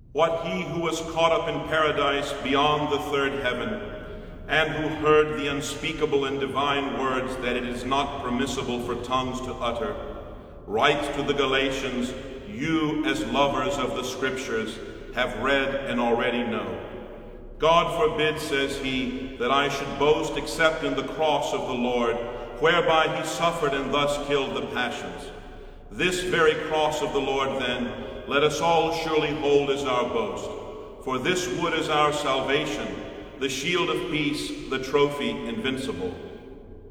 What he who was caught up in paradise beyond the third heaven, and who heard the unspeakable and divine words that it is not permissible for tongues to utter, writes to the Galatians, you, as lovers of the Scriptures, have read and already know. God forbid, says he, that I should boast except in the cross of the Lord, whereby he suffered and thus killed the passions. This very cross of the Lord, then, let us all surely hold as our boast. For this wood is our salvation, the shield of peace, the trophy invincible.